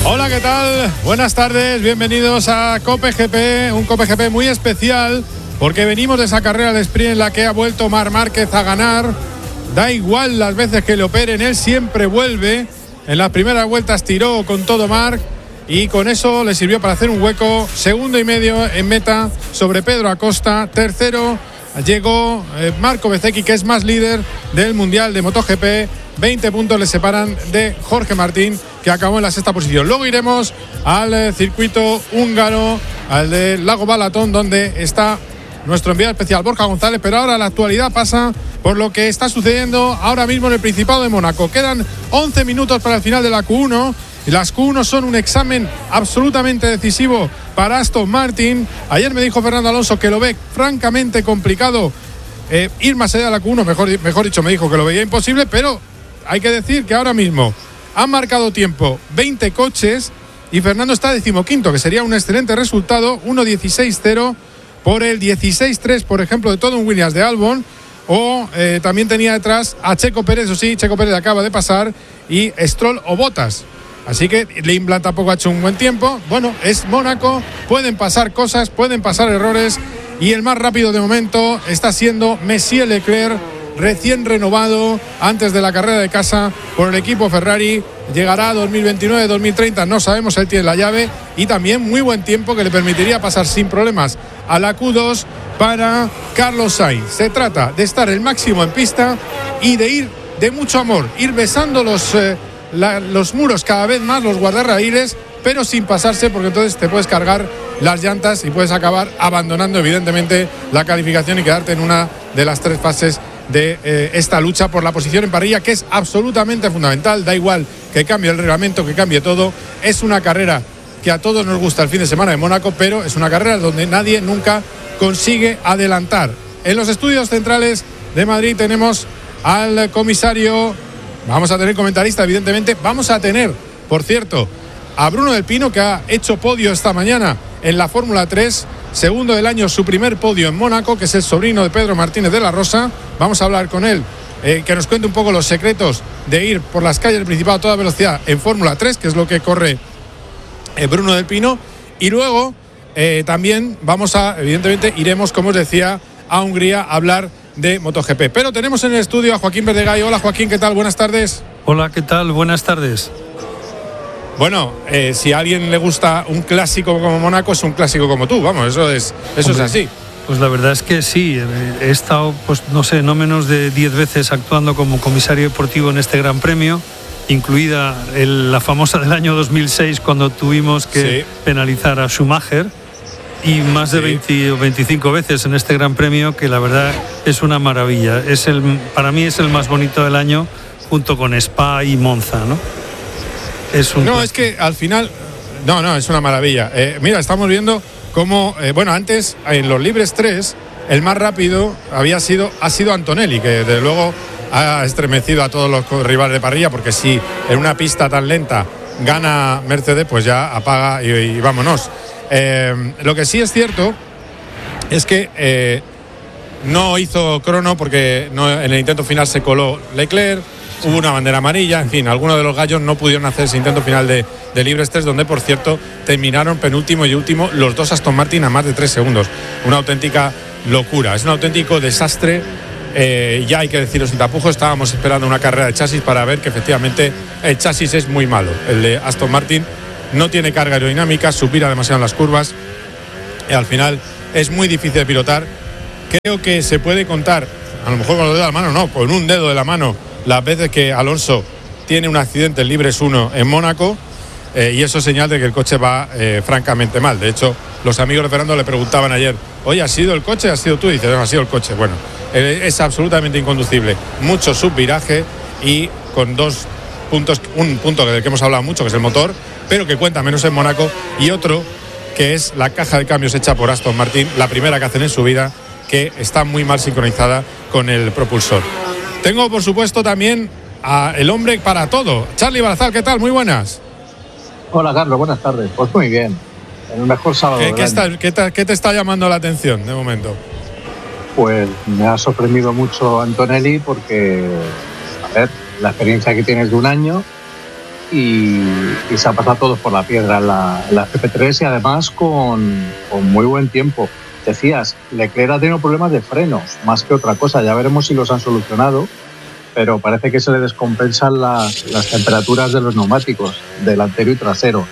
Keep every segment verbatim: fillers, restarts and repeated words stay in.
Hola, ¿qué tal? Buenas tardes, bienvenidos a Cope G P, un Cope G P muy especial porque venimos de esa carrera de sprint en la que ha vuelto Marc Márquez a ganar. Da igual las veces que le operen, él siempre vuelve. En las primeras vueltas tiró con todo Marc y con eso le sirvió para hacer un hueco. Segundo y medio en meta sobre Pedro Acosta. Tercero llegó eh, Marco Bezzecchi, que es más líder del Mundial de MotoGP. veinte puntos le separan de Jorge Martín, que acabó en la sexta posición. Luego iremos al eh, circuito húngaro, al de Lago Balatón, donde está nuestro enviado especial Borja González. Pero ahora la actualidad pasa por lo que está sucediendo ahora mismo en el Principado de Mónaco. Quedan once minutos para el final de la Q uno. Y las Q uno son un examen absolutamente decisivo para Aston Martin. Ayer me dijo Fernando Alonso que lo ve francamente complicado eh, ir más allá de la Q uno. Mejor, mejor dicho, me dijo que lo veía imposible, pero hay que decir que ahora mismo han marcado tiempo veinte coches y Fernando está decimoquinto, que sería un excelente resultado. uno dieciséis cero por el dieciséis tres, por ejemplo, de todo un Williams de Albon. O eh, también tenía detrás a Checo Pérez, eso sí, Checo Pérez acaba de pasar, y Stroll o Bottas. Así que Limblad tampoco ha hecho un buen tiempo. Bueno, es Mónaco, pueden pasar cosas, pueden pasar errores, y el más rápido de momento está siendo Messier Leclerc, recién renovado antes de la carrera de casa por el equipo Ferrari. Llegará a dos mil veintinueve dos mil treinta, no sabemos, él tiene la llave, y también muy buen tiempo que le permitiría pasar sin problemas a la Q dos para Carlos Sainz. Se trata de estar el máximo en pista y de ir de mucho amor, ir besando los, eh, la, los muros cada vez más, los guardarraíles, pero sin pasarse, porque entonces te puedes cargar las llantas y puedes acabar abandonando evidentemente la calificación y quedarte en una de las tres fases de eh, esta lucha por la posición en parrilla, que es absolutamente fundamental. Da igual que cambie el reglamento, que cambie todo. Es una carrera que a todos nos gusta el fin de semana de Mónaco, pero es una carrera donde nadie nunca consigue adelantar. En los estudios centrales de Madrid tenemos al comisario, vamos a tener comentarista evidentemente, vamos a tener, por cierto, a Bruno del Pino, que ha hecho podio esta mañana en la Fórmula tres, segundo del año, su primer podio en Mónaco, que es el sobrino de Pedro Martínez de la Rosa. Vamos a hablar con él, eh, que nos cuente un poco los secretos de ir por las calles del Principado a toda velocidad en Fórmula tres, que es lo que corre eh, Bruno del Pino. Y luego eh, también vamos a, evidentemente, iremos, como os decía, a Hungría a hablar de MotoGP. Pero tenemos en el estudio a Joaquín Verdegaray. Hola, Joaquín, ¿qué tal? Buenas tardes. Hola, ¿qué tal? Buenas tardes. Bueno, eh, si a alguien le gusta un clásico como Mónaco, es un clásico como tú, vamos, eso es eso Hombre, es así. Pues la verdad es que sí, he estado, pues no sé, no menos de diez veces actuando como comisario deportivo en este Gran Premio, incluida el, la famosa del año dos mil seis, cuando tuvimos que sí. penalizar a Schumacher, y más de sí. veinte o veinticinco veces en este Gran Premio, que la verdad es una maravilla. Es el, para mí es el más bonito del año, junto con Spa y Monza, ¿no? Es un no, es que al final, no, no, es una maravilla. Eh, mira, estamos viendo cómo, eh, bueno, antes en los libres tres, el más rápido había sido, ha sido Antonelli, que desde luego ha estremecido a todos los rivales de parrilla, porque si en una pista tan lenta gana Mercedes, pues ya apaga y, y vámonos. Eh, lo que sí es cierto es que eh, no hizo crono, porque no, en el intento final se coló Leclerc. Hubo una bandera amarilla, en fin, algunos de los gallos no pudieron hacer ese intento final de, de libres tres, donde por cierto terminaron penúltimo y último los dos Aston Martin a más de tres segundos. Una auténtica locura, es un auténtico desastre. Eh, ya hay que decirlo sin tapujos, estábamos esperando una carrera de chasis para ver que efectivamente el chasis es muy malo. El de Aston Martin no tiene carga aerodinámica, supira demasiado en las curvas y al final es muy difícil de pilotar. Creo que se puede contar, a lo mejor con los dedos de la mano, no, con un dedo de la mano, las veces que Alonso tiene un accidente en libres uno en Mónaco, eh, y eso es señal de que el coche va eh, francamente mal. De hecho, los amigos de Fernando le preguntaban ayer, oye, ¿has sido el coche? ¿Has sido tú? Y dice, no, ha sido el coche. Bueno, eh, es absolutamente inconducible. Mucho subviraje y con dos puntos, un punto del que hemos hablado mucho, que es el motor, pero que cuenta menos en Mónaco, y otro que es la caja de cambios hecha por Aston Martin, la primera que hacen en su vida, que está muy mal sincronizada con el propulsor. Tengo, por supuesto, también a el hombre para todo, Charlie Barazal. ¿Qué tal? Muy buenas. Hola, Carlos. Buenas tardes. Pues muy bien. En el mejor sábado. ¿Qué, qué, está, qué, te, ¿Qué te está llamando la atención de momento? Pues me ha sorprendido mucho Antonelli porque, a ver, la experiencia que tienes de un año y, y se ha pasado todos por la piedra en la, en la G P tres y además con, con muy buen tiempo. Decías, Leclerc ha tenido problemas de frenos, más que otra cosa. Ya veremos si los han solucionado, pero parece que se le descompensan las, las temperaturas de los neumáticos, delantero y trasero.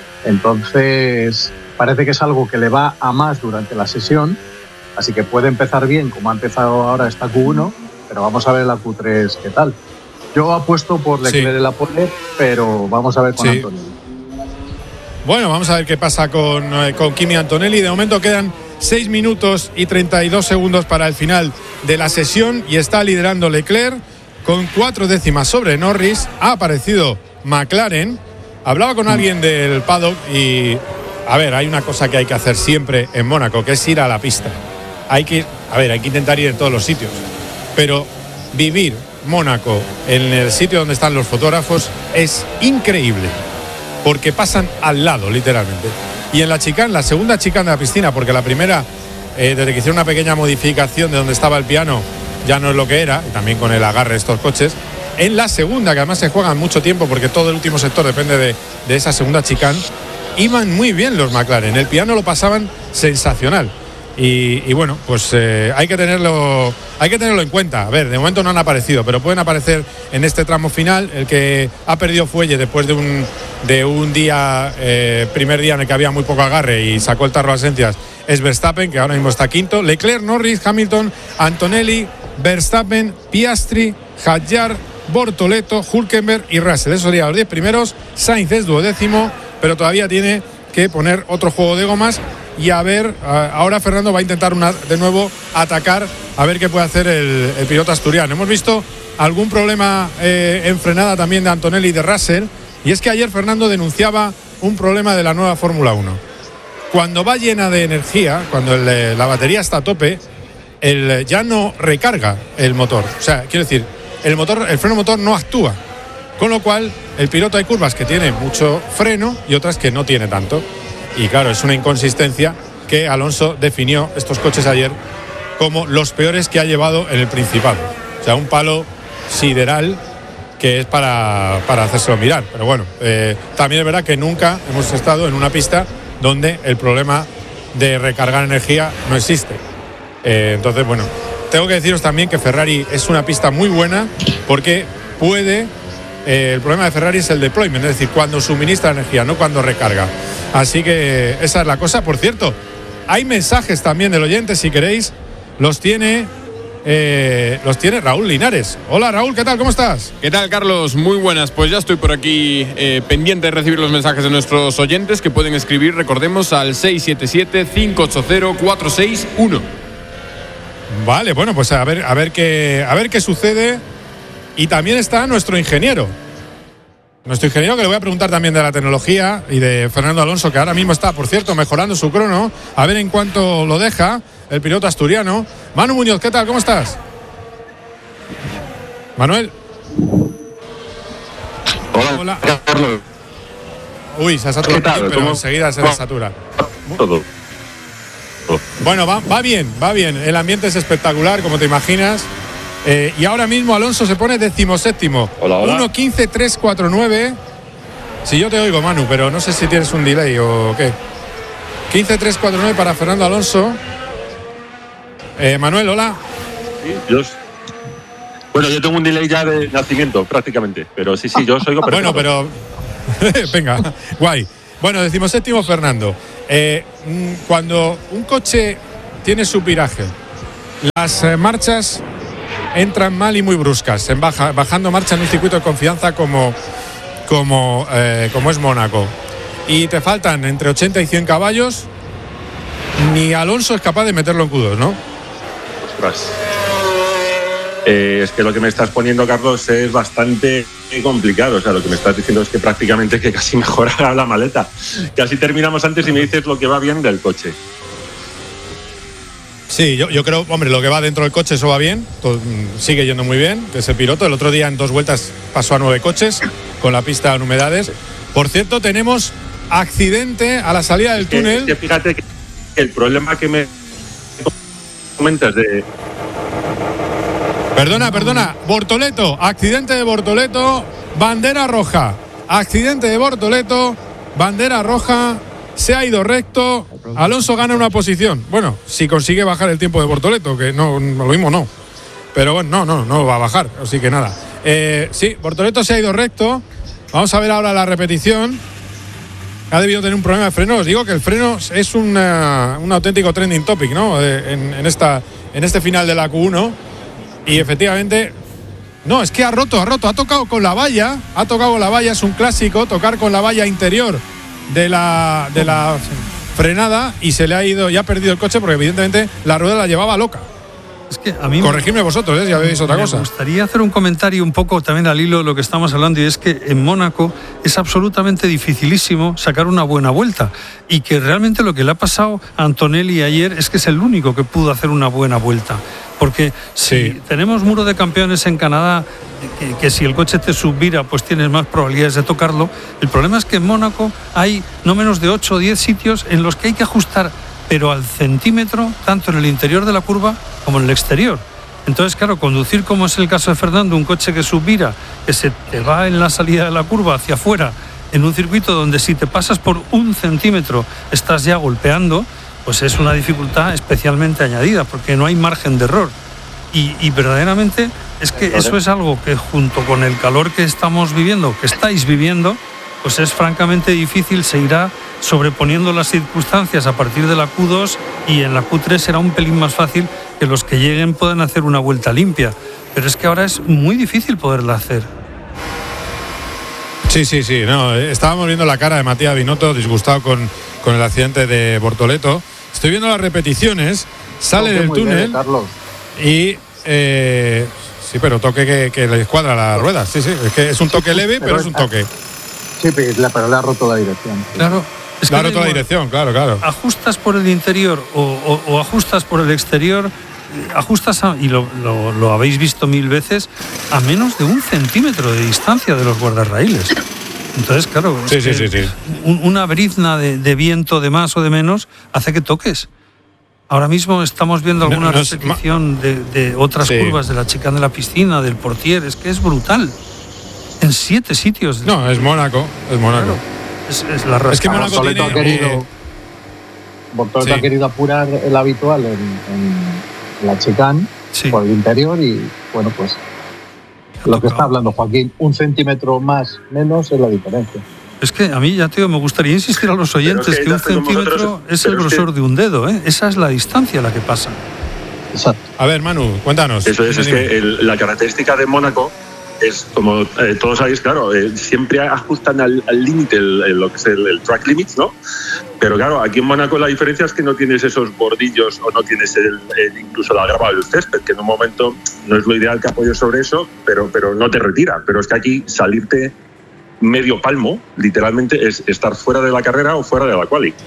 Entonces, parece que es algo que le va a más durante la sesión, así que puede empezar bien, como ha empezado ahora esta Q uno, pero vamos a ver la Q tres qué tal. Yo apuesto por Leclerc sí. en la pole, pero vamos a ver con sí. Antonelli. Bueno, vamos a ver qué pasa con, eh, con Kimi Antonelli. De momento quedan seis minutos y treinta y dos segundos para el final de la sesión y está liderando Leclerc con cuatro décimas sobre Norris. Ha aparecido McLaren. Hablaba con alguien del paddock y, a ver, hay una cosa que hay que hacer siempre en Mónaco, que es ir a la pista. Hay que, a ver, hay que intentar ir en todos los sitios, pero vivir Mónaco en el sitio donde están los fotógrafos es increíble, porque pasan al lado, literalmente. Y en la chicane, la segunda chicane de la piscina, porque la primera, eh, desde que hicieron una pequeña modificación de donde estaba el piano, ya no es lo que era, y también con el agarre de estos coches. En la segunda, que además se juegan mucho tiempo, porque todo el último sector depende de, de esa segunda chicane, iban muy bien los McLaren. El piano lo pasaban sensacional. Y, y bueno, pues eh, hay que tenerlo hay que tenerlo en cuenta. A ver, de momento no han aparecido, pero pueden aparecer en este tramo final. El que ha perdido fuelle después de un de un día, eh, primer día en el que había muy poco agarre y sacó el tarro de esencias, es Verstappen, que ahora mismo está quinto. Leclerc, Norris, Hamilton, Antonelli, Verstappen, Piastri, Hadjar, Bortoleto, Hülkenberg y Russell. Esos serían los diez primeros. Sainz es duodécimo, pero todavía tiene que poner otro juego de gomas. Y a ver, ahora Fernando va a intentar una, de nuevo atacar, a ver qué puede hacer el, el piloto asturiano. Hemos visto algún problema eh, en frenada también de Antonelli y de Russell, y es que ayer Fernando denunciaba un problema de la nueva Fórmula uno. Cuando va llena de energía, cuando el, la batería está a tope, el, ya no recarga el motor. O sea, quiero decir, el motor, el freno motor no actúa, con lo cual el piloto hay curvas que tiene mucho freno y otras que no tiene tanto. Y claro, es una inconsistencia que Alonso definió estos coches ayer como los peores que ha llevado en el Principado. O sea, un palo sideral que es para, para hacérselo mirar. Pero bueno, eh, también es verdad que nunca hemos estado en una pista donde el problema de recargar energía no existe. Eh, entonces, bueno, tengo que deciros también que Ferrari es una pista muy buena porque puede... Eh, el problema de Ferrari es el deployment, es decir, cuando suministra energía, no cuando recarga. Así que esa es la cosa. Por cierto, hay mensajes también del oyente, si queréis, los tiene eh, los tiene Raúl Linares. Hola Raúl, ¿qué tal? ¿Cómo estás? ¿Qué tal, Carlos? Muy buenas, pues ya estoy por aquí eh, pendiente de recibir los mensajes de nuestros oyentes, que pueden escribir, recordemos, al seis siete siete, cinco ocho cero, cuatro seis uno. Vale, bueno, pues a ver, a ver qué, a ver qué sucede. Y también está nuestro ingeniero. Nuestro ingeniero, que le voy a preguntar también de la tecnología, y de Fernando Alonso, que ahora mismo está, por cierto, mejorando su crono. A ver en cuánto lo deja el piloto asturiano. Manu Muñoz, ¿qué tal? ¿Cómo estás? Manuel. Hola. Hola. Carlos. Uy, se ha saturado, pero ¿cómo? Enseguida se desatura. Todo. Bueno, va, va bien, va bien. El ambiente es espectacular, como te imaginas. Eh, y ahora mismo Alonso se pone decimoséptimo. Hola, hola. uno quince tres cuarenta y nueve. Si yo te oigo, Manu, pero no sé si tienes un delay o qué. quince tres cuarenta y nueve para Fernando Alonso. Eh, Manuel, hola. Sí, yo, bueno, yo tengo un delay ya de nacimiento, prácticamente. Pero sí, sí, yo os oigo perfecto. Bueno, pero... Venga, guay. Bueno, decimoséptimo Fernando. Eh, cuando un coche tiene su viraje, las eh, marchas... entran mal y muy bruscas, en baja, bajando marcha en un circuito de confianza como, como, eh, como es Mónaco. Y te faltan entre ochenta y cien caballos, ni Alonso es capaz de meterlo en Q dos, ¿no? Ostras. Eh, es que lo que me estás poniendo, Carlos, es bastante complicado. O sea, lo que me estás diciendo es que prácticamente que casi mejora la maleta. Casi terminamos antes y me dices lo que va bien del coche. Sí, yo, yo creo, hombre, lo que va dentro del coche, eso va bien, todo, sigue yendo muy bien, que es el piloto. El otro día en dos vueltas pasó a nueve coches con la pista en humedades. Por cierto, tenemos accidente a la salida del es que, túnel. Es que fíjate que el problema que me comentas de... Perdona, perdona, Bortoleto, accidente de Bortoleto, bandera roja. Accidente de Bortoleto, bandera roja, se ha ido recto. Alonso gana una posición. Bueno, si consigue bajar el tiempo de Bortoleto, que no, lo mismo no. Pero bueno, no, no, no va a bajar, así que nada. Eh, sí, Bortoleto se ha ido recto. Vamos a ver ahora la repetición. Ha debido tener un problema de freno. Os digo que el freno es una, un auténtico trending topic, ¿no? En, en, esta, en este final de la Q uno. Y efectivamente, no, es que ha roto, ha roto, ha tocado con la valla, ha tocado con la valla, es un clásico, tocar con la valla interior de la, de la frenada y se le ha ido, y ha perdido el coche porque evidentemente la rueda la llevaba loca. Es que a mí corregidme vosotros, ¿eh? Si habéis otra me cosa. Me gustaría hacer un comentario un poco también al hilo de lo que estamos hablando, y es que en Mónaco es absolutamente dificilísimo sacar una buena vuelta, y que realmente lo que le ha pasado a Antonelli ayer es que es el único que pudo hacer una buena vuelta. Porque si sí. tenemos muro de campeones en Canadá, que, que si el coche te subvira, pues tienes más probabilidades de tocarlo. El problema es que en Mónaco hay no menos de ocho o diez sitios en los que hay que ajustar, pero al centímetro, tanto en el interior de la curva como en el exterior. Entonces, claro, conducir, como es el caso de Fernando, un coche que subvira, que se te va en la salida de la curva hacia afuera, en un circuito donde si te pasas por un centímetro estás ya golpeando, pues es una dificultad especialmente añadida, porque no hay margen de error. Y, y verdaderamente es que eso es algo que, junto con el calor que estamos viviendo, que estáis viviendo, pues es francamente difícil. Se irá sobreponiendo las circunstancias a partir de la Q dos, y en la Q tres será un pelín más fácil que los que lleguen puedan hacer una vuelta limpia. Pero es que ahora es muy difícil poderla hacer. Sí, sí, sí. No, estábamos viendo la cara de Matías Binotto disgustado con, con el accidente de Bortoleto. Estoy viendo las repeticiones, sale del túnel bien, y eh, sí, pero toque que, que le escuadra la rueda. Sí, sí, es que es un toque leve, pero, pero es un toque. Sí, pero le ha roto la dirección. Sí. Claro. Es le ha roto la dirección, claro, claro. Ajustas por el interior o, o, o ajustas por el exterior, ajustas, a, y lo, lo, lo habéis visto mil veces, a menos de un centímetro de distancia de los guardarraíles. Entonces, claro, sí, sí, sí, sí. Un, una brizna de, de viento de más o de menos hace que toques. Ahora mismo estamos viendo alguna no, no repetición de, de otras sí. curvas, de la chicane de la piscina, del Portier. Es que es brutal. En siete sitios. No, es Mónaco, es Mónaco. Claro, es, es la es que Mónaco tiene... Ha querido, eh, Bortoleto sí. ha querido apurar el habitual en, en la chicane sí. por el interior, y bueno, pues lo que está hablando Joaquín, un centímetro más, menos es la diferencia. Es que a mí, ya te digo, me gustaría insistir a los oyentes es que, que un centímetro vosotros, es el grosor es que... de un dedo, ¿eh? Esa es la distancia a la que pasa. Exacto. A ver, Manu, cuéntanos. Eso es, es que el, la característica de Mónaco es, como eh, todos sabéis, claro, eh, siempre ajustan al límite lo que es el, el track limits, ¿no? Pero claro, aquí en Mónaco la diferencia es que no tienes esos bordillos, o no tienes el, el, incluso la grava del césped, que en un momento no es lo ideal que apoyes sobre eso, pero, pero no te retira. Pero es que aquí salirte medio palmo, literalmente, es estar fuera de la carrera o fuera de la quali.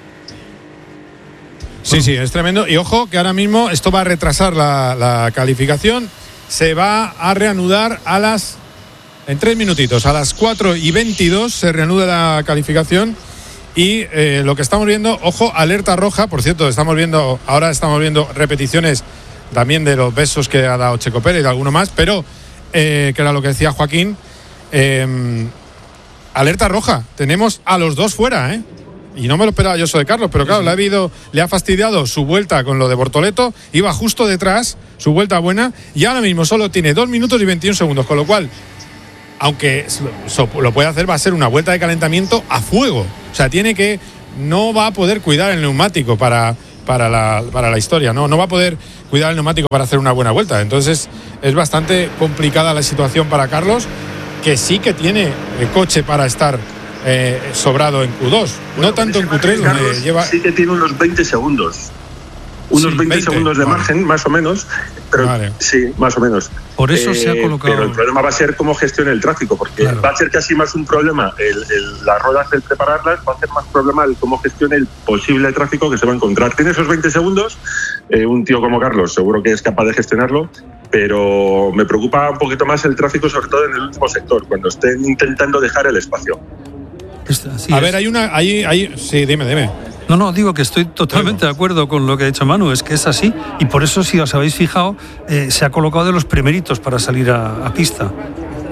Sí, sí, es tremendo. Y ojo, que ahora mismo esto va a retrasar la, la calificación. Se va a reanudar a las... En tres minutitos, a las cuatro y veintidós se reanuda la calificación. Y eh, lo que estamos viendo, ojo, alerta roja. Por cierto, estamos viendo, ahora estamos viendo repeticiones también de los besos que ha dado Checo Pérez y de alguno más, pero eh, que era lo que decía Joaquín. Eh, alerta roja. Tenemos a los dos fuera, ¿eh? Y no me lo esperaba yo eso de Carlos, pero claro, le ha habido, le ha fastidiado su vuelta con lo de Bortoleto, iba justo detrás, su vuelta buena, y ahora mismo solo tiene dos minutos y veintiún segundos, con lo cual, aunque lo puede hacer, va a ser una vuelta de calentamiento a fuego. O sea, tiene que, no va a poder cuidar el neumático para, para, la, para la historia, ¿no? No va a poder cuidar el neumático para hacer una buena vuelta. Entonces, es bastante complicada la situación para Carlos, que sí que tiene el coche para estar Eh, sobrado en Q dos, bueno, no tanto en Q tres, donde Carlos lleva... Sí que tiene unos veinte segundos. Unos sí, veinte, veinte segundos de vale. margen, más o menos. Pero vale. sí, más o menos. Por eso eh, se ha colocado... Pero el problema va a ser cómo gestione el tráfico, porque claro. va a ser casi más un problema el, el, las ruedas, el prepararlas, va a ser más problema el cómo gestione el posible tráfico que se va a encontrar. Tiene esos veinte segundos, eh, un tío como Carlos seguro que es capaz de gestionarlo, pero me preocupa un poquito más el tráfico, sobre todo en el último sector, cuando estén intentando dejar el espacio. Así a es. ver, hay una... Hay, hay, sí, dime, dime. No, no, digo que estoy totalmente de acuerdo con lo que ha dicho Manu, es que es así, y por eso, si os habéis fijado, eh, se ha colocado de los primeritos para salir a, a pista.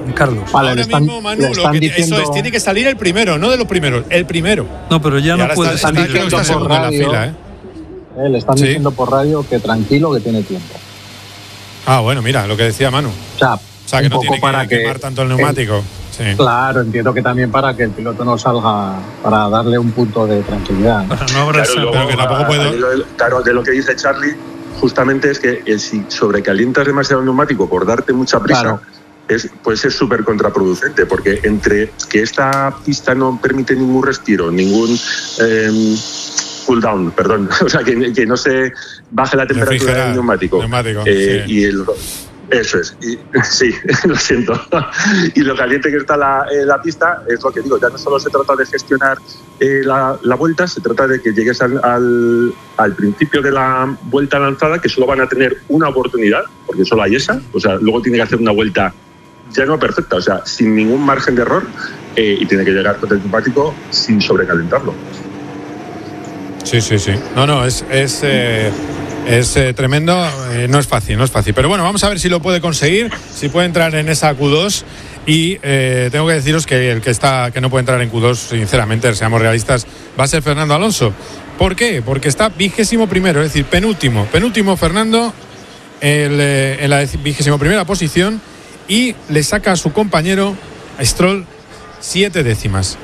Carlos. Vale, Ahora le están, mismo, Manu, le lo están que, diciendo, eso es, tiene que salir el primero, no de los primeros, el primero. No, pero ya Y no ahora puede está, salir. está, creo que está por segundo en la radio. fila, ¿eh? eh, le están Sí. diciendo por radio que tranquilo, que tiene tiempo. Ah, bueno, mira, lo que decía Manu. O sea, O sea, que un no poco tiene que para que quemar tanto el neumático. Sí. Claro, entiendo que también para que el piloto no salga, para darle un punto de tranquilidad, ¿no? Para no abrazar. Claro, Pero que tampoco puedo- a- a- Claro, de lo que dice Charlie, justamente es que eh, si sobrecalientas demasiado el neumático por darte mucha prisa, Claro. es, puede ser súper contraproducente, porque entre que esta pista no permite ningún respiro, ningún eh, cool down, perdón, o sea, que, que no se baje la temperatura Refrigerar del neumático, neumático, eh, sí. y el eso es, y, sí, lo siento. Y lo caliente que está la, eh, la pista es lo que digo, ya no solo se trata de gestionar eh, la, la vuelta, se trata de que llegues al, al, al principio de la vuelta lanzada, que solo van a tener una oportunidad, porque solo hay esa, o sea, luego tiene que hacer una vuelta ya no perfecta, o sea, sin ningún margen de error, eh, y tiene que llegar con el neumático sin sobrecalentarlo. Sí, sí, sí. No, no, es, es, eh, es eh, tremendo. Eh, no es fácil, no es fácil. Pero bueno, vamos a ver si lo puede conseguir, si puede entrar en esa Q dos. Y eh, tengo que deciros que el que está que no puede entrar en Q dos, sinceramente, seamos realistas, va a ser Fernando Alonso. ¿Por qué? Porque está vigésimo primero, es decir, penúltimo. Penúltimo Fernando el, eh, en la vigésimo primera posición y le saca a su compañero a Stroll siete décimas.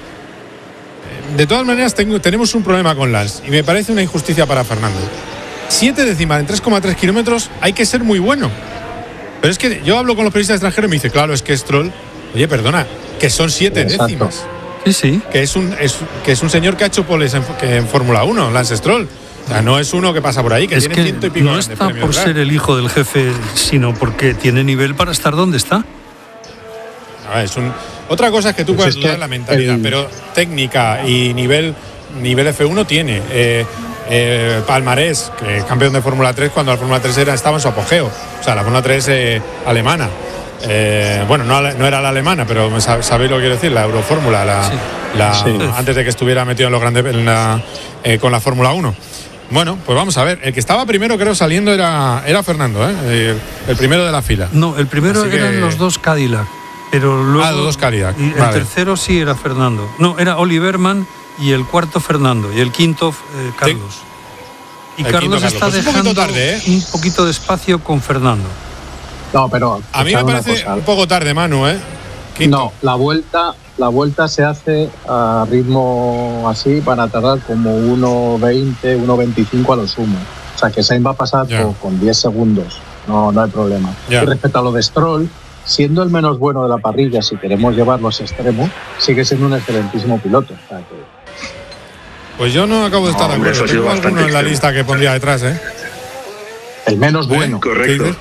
De todas maneras, tengo, tenemos un problema con Lance y me parece una injusticia para Fernando. Siete décimas en tres coma tres kilómetros, hay que ser muy bueno. Pero es que yo hablo con los periodistas extranjeros y me dice, claro, es que Stroll, oye, perdona, que son siete Exacto. décimas. Sí, sí. Que es un es, que es un señor que ha hecho poles en, que en Fórmula uno, Lance Stroll. O sea, no es uno que pasa por ahí, que Es tiene que ciento y pico no grandes está premios, por ¿verdad? ser el hijo del jefe, sino porque tiene nivel para estar donde está. A ver, es un, otra cosa es que tú Pues puedes es dudar que la mentalidad, el- pero técnica y nivel nivel F uno tiene. Eh, eh, Palmarés, que es campeón de Fórmula tres cuando la Fórmula tres era, estaba en su apogeo. O sea, la Fórmula tres eh, alemana. Eh, bueno, no, no era la alemana, pero sab- sabéis lo que quiero decir, la Eurofórmula, la, Sí. la- Sí. antes de que estuviera metido en los grandes en la, eh, con la Fórmula uno. Bueno, pues vamos a ver. El que estaba primero, creo, saliendo era, era Fernando, ¿eh? el, el primero de la fila. No, el primero Así que- eran los dos Cadillac, pero luego Ah, los dos Cadillac, y el vale. tercero sí era Fernando. No, era Oliverman y el cuarto Fernando y el quinto eh, Carlos. Y El Carlos quinto está Carlos. Pues un dejando poquito tarde, ¿eh? un poquito de espacio con Fernando. No, pero A mí me escuchad una parece cosa. un poco tarde, Manu, ¿eh? Quinto. No, la vuelta, la vuelta se hace a ritmo así, van a tardar como uno veinte, uno veinticinco a lo sumo. O sea que Sainz va a pasar Ya. por- con diez segundos, no, no hay problema. Ya. Y respecto a lo de Stroll, siendo el menos bueno de la parrilla, si queremos llevar los extremos, sigue siendo un excelentísimo piloto. O sea que Pues yo no acabo de estar No, de hombre, acuerdo. eso ha sido Tengo alguno bastante en la extremo. lista que pondría detrás, ¿eh? el menos bueno. ¿Qué Correcto. dices?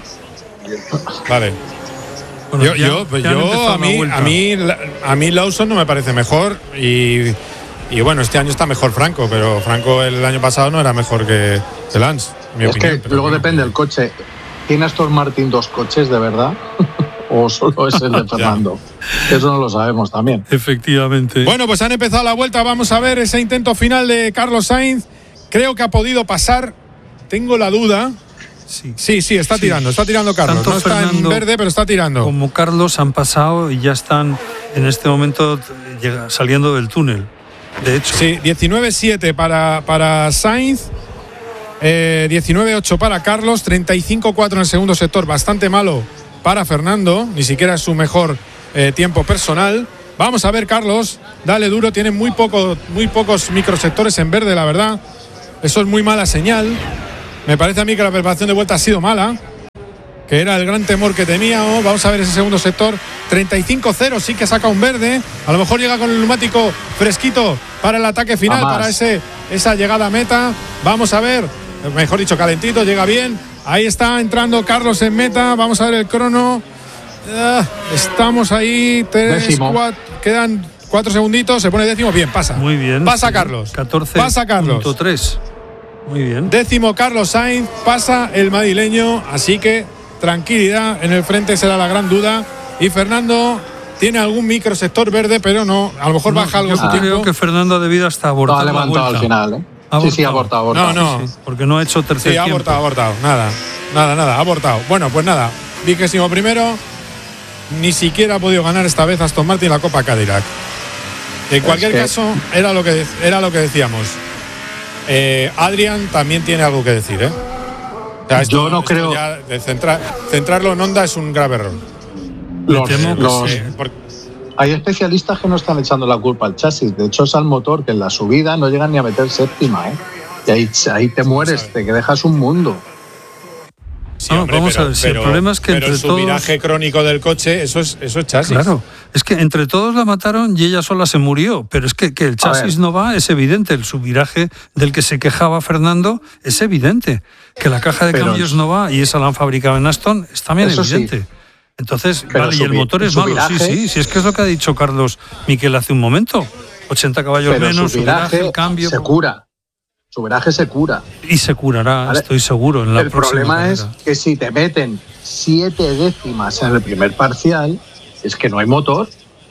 Vale. Bueno, Yo, ya- yo, pues ya han yo empezado a la mí, vuelta. a mí, la- a mí Lawson no me parece mejor y, y bueno, este año está mejor Franco, pero Franco el año pasado no era mejor que, que Lance, en mi Es opinión. que pero luego bueno. depende del coche. ¿Tiene Aston Martin dos coches de verdad? ¿O solo es el de Fernando? Eso no lo sabemos también. Efectivamente. Bueno, pues han empezado la vuelta. Vamos a ver ese intento final de Carlos Sainz. Creo que ha podido pasar. Tengo la duda. sí. Sí, sí, está Sí. tirando, está tirando Carlos. Tanto No está en Fernando verde, pero está tirando. Como Carlos han pasado y ya están en este momento eh, llega- saliendo del túnel. De hecho, Sí, diecinueve siete para, para Sainz, eh, diecinueve ocho para Carlos, treinta y cinco cuatro en el segundo sector, bastante malo para Fernando, ni siquiera es su mejor eh, tiempo personal. Vamos a ver, Carlos, dale duro, tiene muy, poco, muy pocos microsectores en verde, la verdad. Eso es muy mala señal. Me parece a mí que la preparación de vuelta ha sido mala, que era el gran temor que teníamos. Vamos a ver ese segundo sector. treinta y cinco cero, sí que saca un verde. A lo mejor llega con el neumático fresquito para el ataque final, A más. para ese, esa llegada a meta. Vamos a ver, mejor dicho, calentito, llega bien. Ahí está entrando Carlos en meta. Vamos a ver el crono. Ah, estamos ahí, tres, Décimo. cuatro, quedan cuatro segunditos. Se pone décimo, bien, pasa. muy bien. Pasa sí. Carlos. catorce Pasa Carlos. punto tres. Muy bien. Décimo Carlos Sainz, pasa el madrileño, así que tranquilidad, en el frente será la gran duda. Y Fernando tiene algún microsector verde, pero no, a lo mejor No, baja algo yo su creo tiempo. que Fernando ha debido hasta Lo abortar ha la levantado vuelta. al final, ¿eh? Ha Sí, sí, ha abortado. abortado, abortado. No, no. Sí, porque no ha hecho tercer Sí, ha tiempo. abortado, ha abortado, nada, nada, nada, ha abortado. Bueno, pues nada, vigésimo primero, ni siquiera ha podido ganar esta vez Aston Martin la Copa Cadillac. En cualquier es que... caso, era lo que, era lo que decíamos. Eh, Adrian también tiene algo que decir, ¿eh? O sea, esto, Yo no esto creo. Ya de centrar, centrarlo en Honda es un grave error. Los, temo que los- Sí, porque- Hay especialistas que no están echando la culpa al chasis. De hecho, es al motor que en la subida no llegan ni a meter séptima, ¿eh? Y ahí, ahí te mueres, te que dejas un mundo. sí, No, hombre, vamos pero, a ver, si el pero- problema es que pero entre su todos- viraje crónico del coche, eso es, eso es chasis. Claro, es que entre todos la mataron y ella sola se murió, pero es que, que el chasis ver. no va, es evidente, el subviraje del que se quejaba Fernando es evidente, que la caja de Pero cambios es- no va y esa la han fabricado en Aston es también Eso sí. evidente. Entonces, Pero vale, y su el vi- motor es su malo, sí, viraje- sí, sí, es que es lo que ha dicho Carlos Miquel hace un momento, ochenta caballos Pero menos, su subviraje, viraje el cambio, se cura. Su viraje se cura. y se curará, Vale. estoy seguro, en la El próxima problema es carrera. que si te meten siete décimas en el primer parcial, es que no hay motor.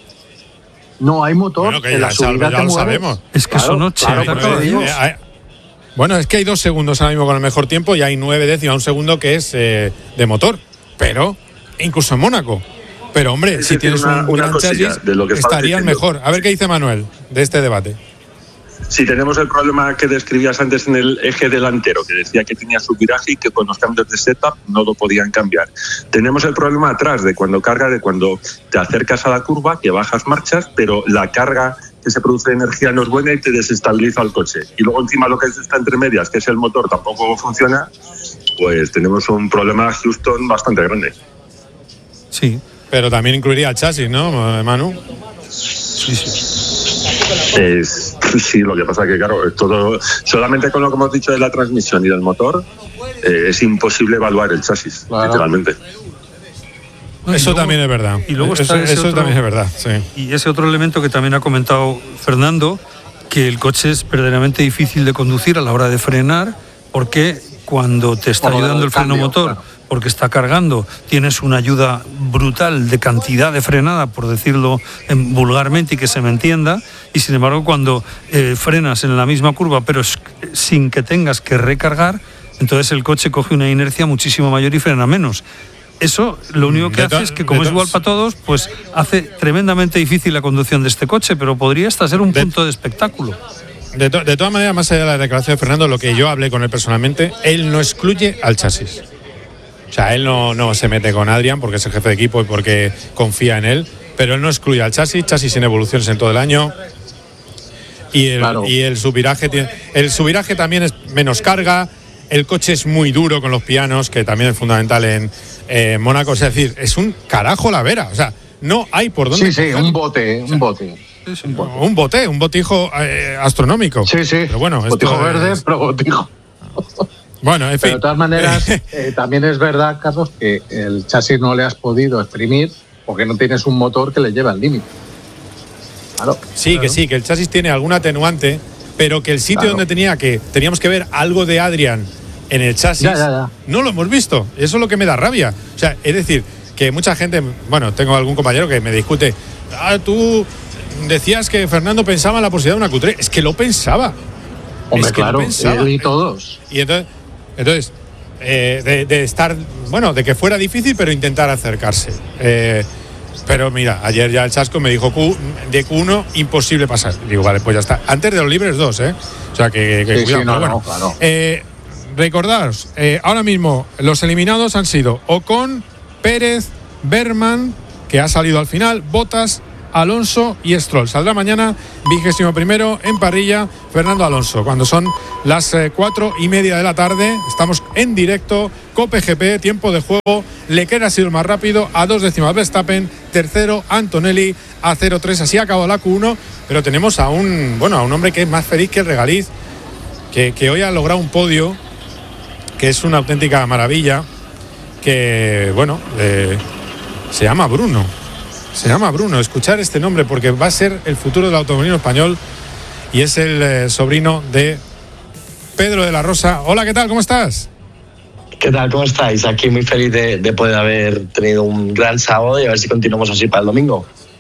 No hay motor. Bueno, que en ya, la sab- subida ya te lo mueres. sabemos. Es que Claro, son ochenta claro, por eso lo digo. Eh, eh, bueno, es que hay dos segundos ahora mismo con el mejor tiempo y hay nueve décimas, un segundo que es eh, de motor. Pero, incluso en Mónaco. Pero, hombre, Es si decir, tienes una- un una gran cosilla chasis, de lo que estabas estarían diciendo. mejor. A ver qué dice Manuel de este debate. Si tenemos el problema que describías antes en el eje delantero, que decía que tenía su viraje y que con los cambios de setup no lo podían cambiar. Tenemos el problema atrás de cuando carga, de cuando te acercas a la curva, que bajas marchas, pero la carga que se produce de energía no es buena y te desestabiliza el coche. Y luego encima lo que está entre medias, que es el motor, tampoco funciona, pues tenemos un problema Houston bastante grande. Sí, Pero también incluiría el chasis, ¿no, Manu? sí, sí. Es, sí, lo que pasa es que, claro, todo, solamente con lo que hemos dicho de la transmisión y del motor, eh, es imposible evaluar el chasis, Claro. literalmente. No, y Eso luego- también es verdad. y luego eso está ese eso otro- también es verdad, sí. Y ese otro elemento que también ha comentado Fernando, que el coche es verdaderamente difícil de conducir a la hora de frenar, porque cuando te está Por lo ayudando del el freno cambio, motor, claro. porque está cargando, tienes una ayuda brutal de cantidad de frenada, por decirlo en- vulgarmente y que se me entienda, y sin embargo cuando eh, frenas en la misma curva, pero es- sin que tengas que recargar, entonces el coche coge una inercia muchísimo mayor y frena menos. Eso lo único que De to- hace es que, como de es to- igual para todos, pues hace tremendamente difícil la conducción de este coche, pero podría hasta ser un De- punto de espectáculo. De, to- de todas maneras, más allá de la declaración de Fernando, lo que yo hablé con él personalmente, él no excluye al chasis. O sea, él no, no se mete con Adrian porque es el jefe de equipo y porque confía en él, pero él no excluye al chasis, chasis sin evoluciones en todo el año. Y el, Claro. y el subviraje tiene, el subviraje también es menos carga, el coche es muy duro con los pianos, que también es fundamental en eh, Mónaco. Es decir, es un carajo la vera. O sea, no hay por dónde. Sí, sí, coger. un bote, un bote. Un bote. Un bote, un botijo eh, astronómico. Sí, sí. Pero bueno, esto botijo es- verde, pero botijo. Bueno, en fin. Pero de todas maneras, eh, también es verdad, Carlos, que el chasis no le has podido exprimir porque no tienes un motor que le lleve al límite. Claro. Sí, Claro. que sí, que el chasis tiene algún atenuante, pero que el sitio Claro. donde tenía que teníamos que ver algo de Adrian en el chasis, Ya, ya, ya. no lo hemos visto. Eso es lo que me da rabia. O sea, es decir, que mucha gente, bueno, tengo algún compañero que me discute, ah, tú decías que Fernando pensaba en la posibilidad de una Q tres. Es que lo pensaba. Hombre, Es que lo claro, pensaba. él y todos. Y entonces, entonces eh, de, de estar, bueno, de que fuera difícil, pero intentar acercarse. Eh, pero mira, ayer ya el chasco me dijo Q, de Q uno imposible pasar. Digo, vale, pues ya está. Antes de los libres dos, ¿eh? O sea, que, que Sí, cuidado. sí, no, pero bueno. no, claro. Eh, recordaos, eh, ahora mismo los eliminados han sido Ocon, Pérez, Berman, que ha salido al final, Bottas, Alonso y Stroll. Saldrá mañana vigésimo primero en parrilla Fernando Alonso. Cuando son las eh, cuatro y media de la tarde, estamos en directo, Cope G P, tiempo de juego. Leclerc ha sido el más rápido, a dos décimas Verstappen, tercero Antonelli, a cero tres. Así ha acabado la Q uno, pero tenemos a un, bueno, a un hombre que es más feliz que el regaliz, que, que hoy ha logrado un podio, que es una auténtica maravilla, que, bueno, eh, se llama Bruno. Se llama Bruno. Escuchar este nombre porque va a ser el futuro del automovilismo español y es el eh, sobrino de Pedro de la Rosa. Hola, ¿qué tal? ¿Cómo estás? ¿Qué tal? ¿Cómo estáis? Aquí muy feliz de, de poder haber tenido un gran sábado y a ver si continuamos así para el domingo.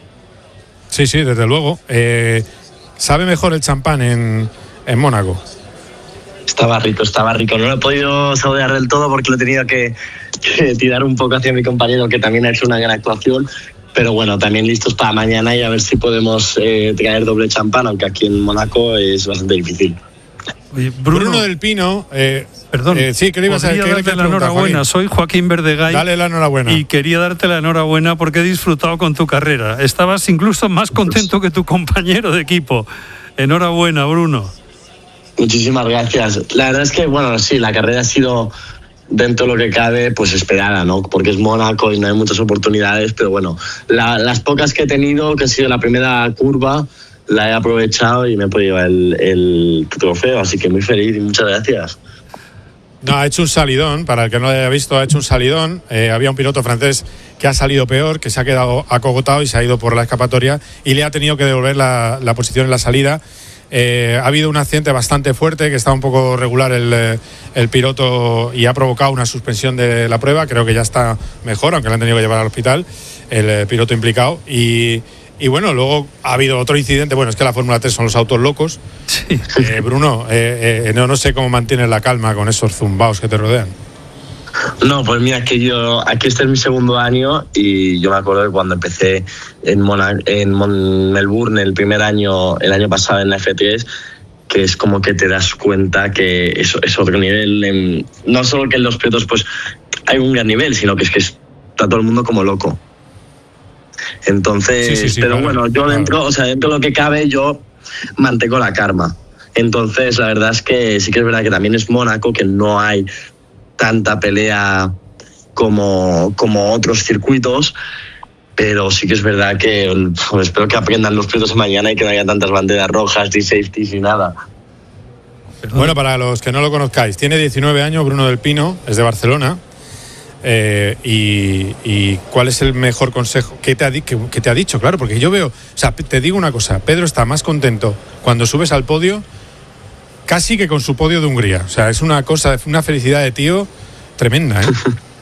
Sí, sí, desde luego. Eh, ¿Sabe mejor el champán en, en Mónaco? Estaba rico, estaba rico. No lo he podido saborear del todo porque lo he tenido que que tirar un poco hacia mi compañero, que también ha hecho una gran actuación. Pero bueno, también listos para mañana y a ver si podemos eh, traer doble champán, aunque aquí en Mónaco es bastante difícil. Oye, Bruno, Bruno del Pino, eh, perdón, eh, sí, que le ibas a quería darte la enhorabuena. Soy Joaquín Verdegay. Dale la enhorabuena. Y quería darte la enhorabuena porque he disfrutado con tu carrera. Estabas incluso más contento que tu compañero de equipo. Enhorabuena, Bruno. Muchísimas gracias. La verdad es que, bueno, sí, la carrera ha sido, dentro de lo que cabe, pues esperada, ¿no? Porque es Mónaco y no hay muchas oportunidades, pero bueno, la, las pocas que he tenido, que ha sido la primera curva, la he aprovechado y me he podido llevar el, el trofeo, así que muy feliz y muchas gracias. No, ha hecho un salidón, para el que no lo haya visto, ha hecho un salidón. Eh, había un piloto francés que ha salido peor, que se ha quedado acogotado y se ha ido por la escapatoria y le ha tenido que devolver la, la posición en la salida. Eh, ha habido un accidente bastante fuerte, que está un poco regular el, el piloto y ha provocado una suspensión de la prueba. Creo que ya está mejor, aunque le han tenido que llevar al hospital el eh, piloto implicado. Y, y bueno, luego ha habido otro incidente. Bueno, es que la Fórmula tres son los autos locos. Sí. Eh, Bruno, eh, eh, no, no sé cómo mantienes la calma con esos zumbaos que te rodean. No, pues mira, que yo, aquí este es mi segundo año y yo me acuerdo de cuando empecé en, Mona, en Mon Melbourne el primer año, el año pasado en la F tres, que es como que te das cuenta que es, es otro nivel. En, no solo que en los pilotos pues hay un gran nivel, sino que es que está todo el mundo como loco. Entonces, sí, sí, sí, pero claro, bueno, yo dentro, claro. o sea, dentro de lo que cabe, yo mantengo la calma. Entonces, la verdad es que sí que es verdad que también es Mónaco, que no hay tanta pelea como, como otros circuitos, pero sí que es verdad que pues, espero que aprendan los pilotos mañana y que no haya tantas banderas rojas, ni safety, ni nada. Bueno, para los que no lo conozcáis, tiene diecinueve años, Bruno del Pino, es de Barcelona. Eh, y, y ¿cuál es el mejor consejo que te, ha, que, que te ha dicho? Claro, porque yo veo, o sea, te digo una cosa, Pedro está más contento cuando subes al podio casi que con su podio de Hungría. O sea, es una cosa, una felicidad de tío tremenda, ¿eh?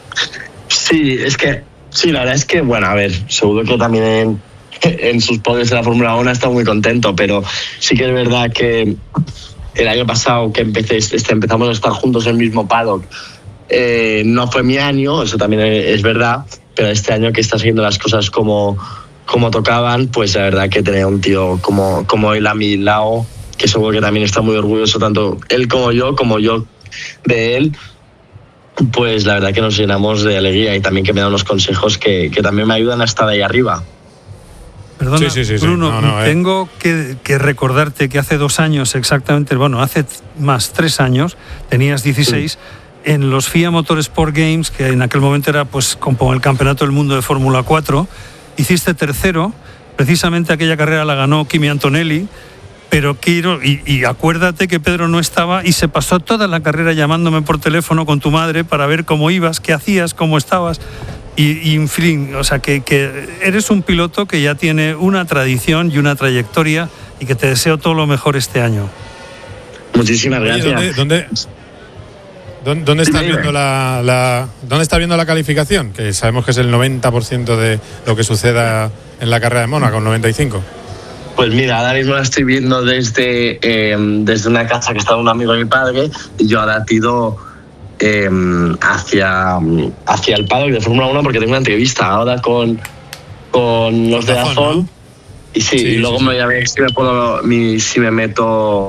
Sí, es que, sí, la verdad es que, bueno, a ver, seguro que también en, en sus podios de la Fórmula uno está muy contento, pero sí que es verdad que el año pasado que empecé, este, empezamos a estar juntos en el mismo paddock, eh, no fue mi año, eso también es verdad, pero este año que está siguiendo las cosas como, como tocaban, pues la verdad que tener un tío como, como él a mi lado, que seguro que también está muy orgulloso, tanto él como yo, como yo de él, pues la verdad que nos llenamos de alegría y también que me da unos consejos que, que también me ayudan a estar ahí arriba. Perdona, sí, sí, sí, Bruno, sí. No, no, tengo eh. que, que recordarte que hace dos años exactamente, bueno, hace más, tres años, tenías dieciséis, sí. en los F I A Motorsport Games, que en aquel momento era pues como el Campeonato del Mundo de Fórmula cuatro, hiciste tercero, precisamente aquella carrera la ganó Kimi Antonelli. Pero quiero, y, y acuérdate que Pedro no estaba y se pasó toda la carrera llamándome por teléfono con tu madre para ver cómo ibas, qué hacías, cómo estabas. Y, y en fin, o sea, que, que eres un piloto que ya tiene una tradición y una trayectoria y que te deseo todo lo mejor este año. Muchísimas gracias. ¿Dónde, dónde, dónde, dónde estás viendo la, la, dónde está viendo la calificación? Que sabemos que es el noventa por ciento de lo que suceda en la carrera de Mónaco, el noventa y cinco por ciento. Pues mira, ahora mismo la estoy viendo desde, eh, desde una casa que estaba un amigo de mi padre y yo ahora tiro eh, hacia, hacia el paddock de Fórmula uno porque tengo una entrevista ahora con, con los de Dazón, ¿no? Y sí, sí, y luego sí, me voy a ver si me, puedo, mi, si me meto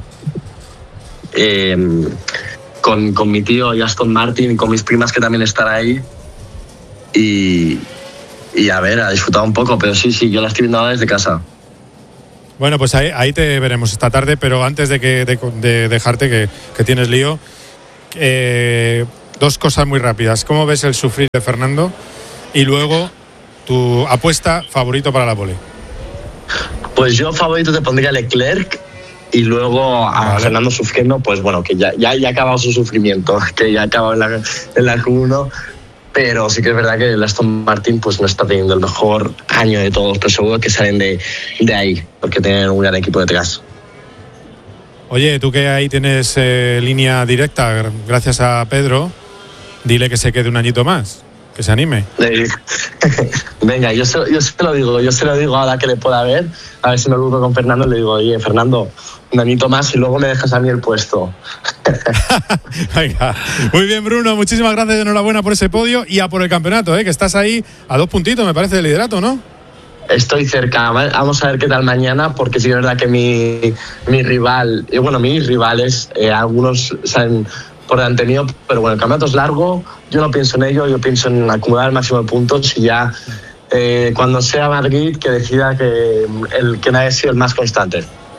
eh, con, con mi tío y Aston Martin y con mis primas que también están ahí y, y a ver, a disfrutar un poco, pero sí, sí, yo la estoy viendo ahora desde casa. Bueno, pues ahí, ahí te veremos esta tarde, pero antes de, que, de, de dejarte, que, que tienes lío, eh, dos cosas muy rápidas. ¿Cómo ves el sufrir de Fernando? Y luego, tu apuesta favorito para la pole. Pues yo favorito te pondría a Leclerc y luego a vale. Fernando sufriendo, pues bueno, que ya, ya, ya ha acabado su sufrimiento, que ya ha acabado en la, en la Q uno. Pero sí que es verdad que el Aston Martin pues no está teniendo el mejor año de todos, pero seguro que salen de, de ahí, porque tienen un gran equipo detrás. Oye, tú que ahí tienes eh, línea directa, gracias a Pedro, dile que se quede un añito más. que se anime. Venga, yo se, yo se lo digo, yo se lo digo ahora que le pueda ver, a ver si me lo con Fernando y le digo, oye, Fernando, un añito más y luego me dejas a mí el puesto. Venga. Muy bien, Bruno, muchísimas gracias y enhorabuena por ese podio y a por el campeonato, ¿eh? Que estás ahí a dos puntitos, me parece, del liderato, ¿no? Estoy cerca, vamos a ver qué tal mañana, porque sí es verdad que mi, mi rival, y bueno, mis rivales, eh, algunos salen por delante mío, pero bueno, el campeonato es largo, yo no pienso en ello, yo pienso en acumular el máximo de puntos y ya eh, cuando sea Madrid que decida que el que nadie sea el más constante.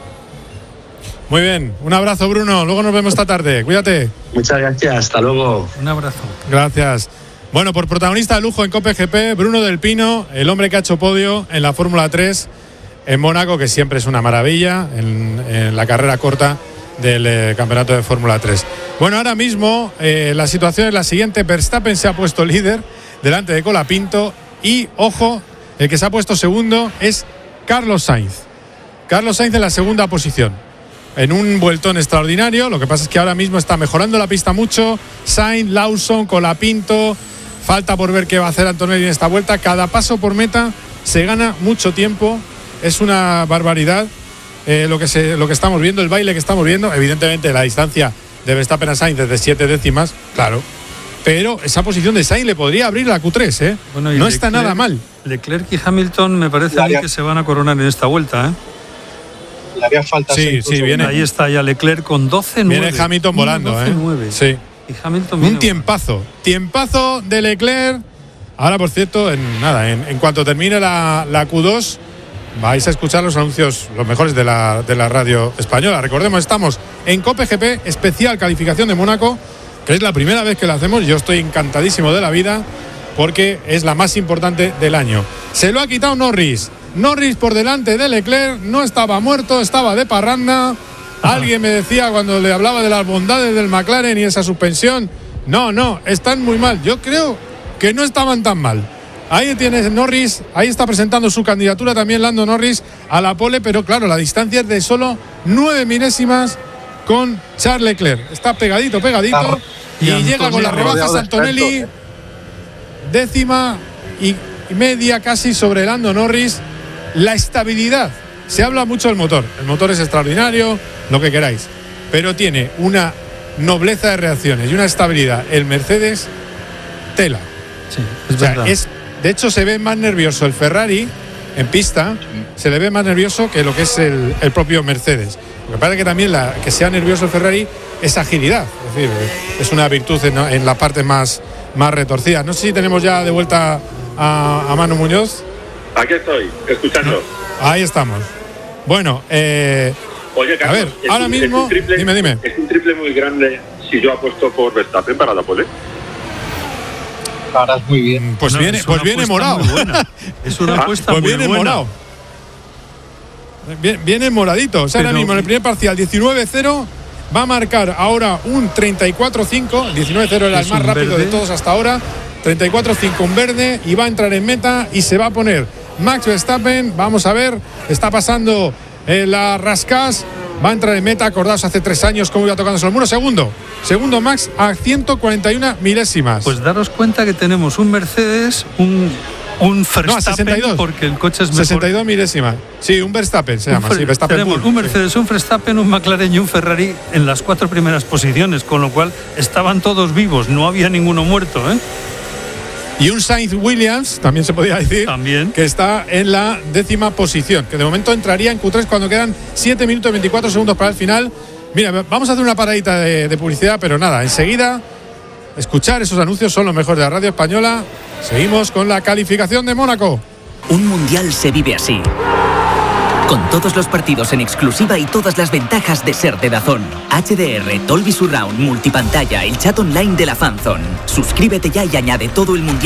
Muy bien, un abrazo, Bruno, luego nos vemos esta tarde, cuídate. Muchas gracias, hasta luego. Un abrazo. Gracias. Bueno, por protagonista de lujo en Cope G P, Bruno del Pino, el hombre que ha hecho podio en la Fórmula tres en Mónaco, que siempre es una maravilla en, en la carrera corta del eh, campeonato de Fórmula tres. Bueno, ahora mismo eh, la situación es la siguiente: Verstappen se ha puesto líder delante de Colapinto y, ojo, el que se ha puesto segundo es Carlos Sainz. Carlos Sainz en la segunda posición, en un vueltón extraordinario. Lo que pasa es que ahora mismo está mejorando la pista mucho. Sainz, Lawson, Colapinto. Falta por ver qué va a hacer Antonelli en esta vuelta. Cada paso por meta se gana mucho tiempo. Es una barbaridad eh, lo, que se, lo que estamos viendo, el baile que estamos viendo. Evidentemente la distancia de Verstappen a Sainz es de siete décimas, claro. Pero esa posición de Sainz le podría abrir la Q tres, ¿eh? Bueno, no Leclerc, está nada mal. Leclerc y Hamilton me parece a mí que se van a coronar en esta vuelta, ¿eh? Le haría falta. Sí, sí, viene. Ahí está ya Leclerc con doce nueve. Viene Hamilton volando, doce nueve. ¿eh? Sí. Y Hamilton un tiempazo, tiempazo de Leclerc. Ahora, por cierto, en nada, en, en cuanto termine la, la Q dos, vais a escuchar los anuncios, los mejores de la, de la radio española. Recordemos, estamos en Cope G P, especial calificación de Mónaco, que es la primera vez que la hacemos. Yo estoy encantadísimo de la vida porque es la más importante del año. Se lo ha quitado Norris. Norris por delante de Leclerc, no estaba muerto, estaba de parranda. Alguien me decía cuando le hablaba de las bondades del McLaren y esa suspensión, no, no, están muy mal. Yo creo que no estaban tan mal. Ahí tienes Norris, ahí está presentando su candidatura también Lando Norris a la pole, pero claro, la distancia es de solo nueve milésimas con Charles Leclerc. Está pegadito, pegadito, y, y llega con las rebajas Antonelli, décima y media casi sobre Lando Norris. La estabilidad. Se habla mucho del motor. El motor es extraordinario, lo que queráis. Pero tiene una nobleza de reacciones y una estabilidad. El Mercedes, tela. Sí, es o sea, verdad. Es, de hecho, se ve más nervioso el Ferrari en pista. Se le ve más nervioso que lo que es el, el propio Mercedes. Lo que pasa es que también la, que sea nervioso el Ferrari es agilidad. Es decir, es una virtud en, en la parte más, más retorcida. No sé si tenemos ya de vuelta a, a Manu Muñoz. Aquí estoy, escuchando. No, ahí estamos. Bueno, eh, Oye, Carlos, a ver, es ahora un, mismo, es un triple, dime, dime. Es un triple muy grande si yo apuesto por Verstappen para la pole. Ahora es muy bien. Pues no, viene, pues viene morado. Es una apuesta pues muy viene buena. morado. Viene, viene moradito. O sea, Pero, ahora mismo en el primer parcial diecinueve cero va a marcar ahora un treinta y cuatro cinco. diecinueve cero era el más rápido verde de todos hasta ahora. treinta y cuatro cinco un verde y va a entrar en meta y se va a poner Max Verstappen. Vamos a ver, está pasando eh, la Rascas, va a entrar en meta. Acordaos hace tres años cómo iba tocando el muro. Segundo, segundo Max a ciento cuarenta y una milésimas. Pues daros cuenta que tenemos un Mercedes, un, un Verstappen, no, sesenta y dos, porque el coche es mejor. sesenta y dos milésimas. Sí, un Verstappen se llama. Un, sí, Verstappen tenemos Bull. un Mercedes, sí. Un Verstappen, un McLaren y un Ferrari en las cuatro primeras posiciones, con lo cual estaban todos vivos, no había ninguno muerto, ¿eh? Y un Sainz Williams, también se podía decir, ¿También? que está en la décima posición, que de momento entraría en Q tres cuando quedan siete minutos y veinticuatro segundos para el final. Mira, vamos a hacer una paradita de, de publicidad, pero nada, enseguida escuchar esos anuncios son los mejores de la radio española. Seguimos con la calificación de Mónaco. Un mundial se vive así. Con todos los partidos en exclusiva y todas las ventajas de ser de DAZN. H D R, Dolby Surround, multipantalla, el chat online de la FanZone. Suscríbete ya y añade todo el mundial